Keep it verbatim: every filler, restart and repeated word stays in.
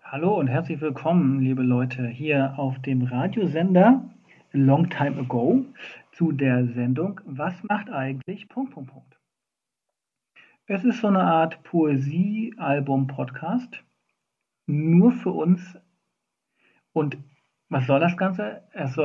Hallo und herzlich willkommen, liebe Leute, hier auf dem Radiosender Long Time Ago zu der Sendung Was macht eigentlich Punkt, Punkt, Punkt. Es ist so eine Art Poesie-Album-Podcast, nur für uns. Und was soll das Ganze? Es soll